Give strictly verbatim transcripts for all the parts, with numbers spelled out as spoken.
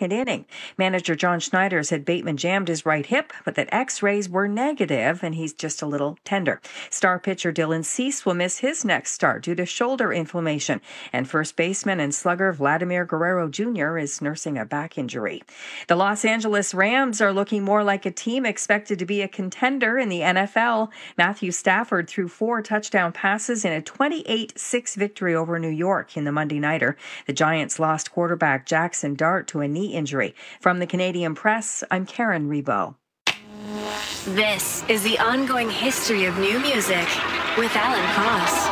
second inning. Manager John Schneider said Bateman jammed his right hip, but that x-rays were negative and he's just a little tender. Star pitcher Dylan Cease will miss his next start due to shoulder inflammation, and first baseman and slugger Vladimir Guerrero Junior is nursing a back injury. The Los Angeles Rams are looking more like a team expected to be a contender in the N F L. Matthew Stafford threw four touchdown passes in a twenty-eight six victory over New York in the Monday Nighter. The Giants lost quarterback Jackson Dart to a knee injury. From the Canadian Press, I'm Karen Rebo. This is the ongoing history of new music with Alan Cross.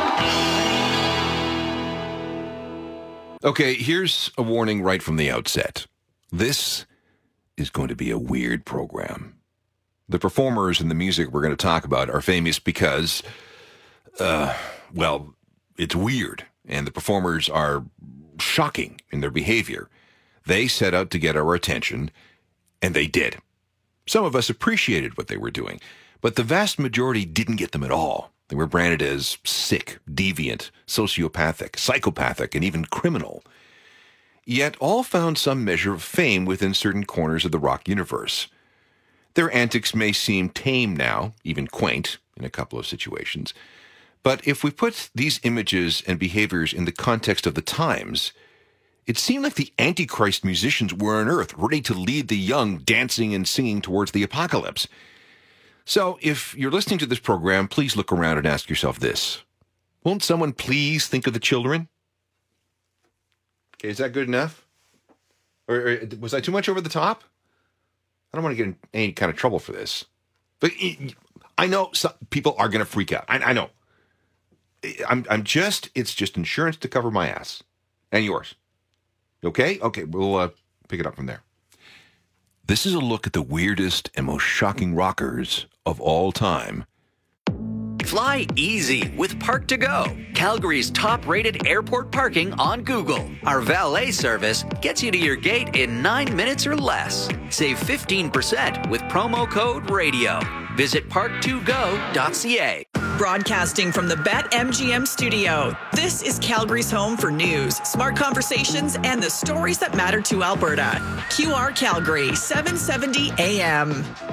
Okay, here's a warning right from the outset. This is going to be a weird program. The performers and the music we're going to talk about are famous because, uh, well, it's weird, and the performers are shocking in their behavior. They set out to get our attention, and they did. Some of us appreciated what they were doing, but the vast majority didn't get them at all. They were branded as sick, deviant, sociopathic, psychopathic, and even criminal. Yet all found some measure of fame within certain corners of the rock universe. Their antics may seem tame now, even quaint, in a couple of situations. But if we put these images and behaviors in the context of the times, it seemed like the Antichrist musicians were on Earth, ready to lead the young dancing and singing towards the apocalypse. So if you're listening to this program, please look around and ask yourself this. Won't someone please think of the children? Okay, is that good enough? Or, or was I too much over the top? I don't want to get in any kind of trouble for this. But I know some people are going to freak out. I, I know. I'm, I'm just, it's just insurance to cover my ass. And yours. Okay? Okay, we'll uh, pick it up from there. This is a look at the weirdest and most shocking rockers of all time. Fly easy with Park to Go, Calgary's top-rated airport parking on Google. Our valet service gets you to your gate in nine minutes or less. Save fifteen percent with promo code RADIO. Visit park to go dot c a. Broadcasting from the BetMGM studio, this is Calgary's home for news, smart conversations, and the stories that matter to Alberta. Q R Calgary, seven seventy A M.